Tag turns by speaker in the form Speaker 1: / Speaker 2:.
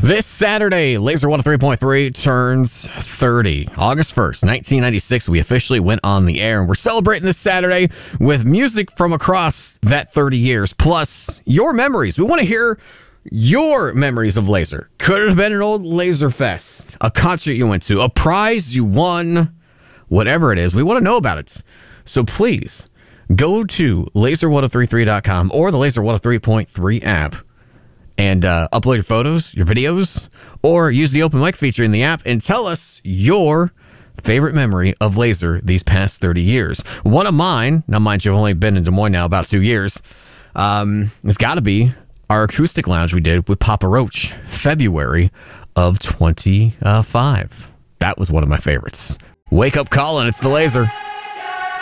Speaker 1: This Saturday, Laser 103.3 turns 30. August 1st, 1996, we officially went on the air, and we're celebrating this Saturday with music from across that 30 years, plus your memories. We want to hear your memories of Laser. Could it have been an old Laser Fest, a concert you went to, a prize you won, whatever it is. We want to know about it. So please, go to laser1033.com or the Laser 103.3 app. And upload your photos, your videos, or use the open mic feature in the app and tell us your favorite memory of Laser these past 30 years. One of mine, now mind you, I've only been in Des Moines now about 2 years, it's got to be our acoustic lounge we did with Papa Roach, February of 25. That was one of my favorites. Wake up calling, it's the Laser.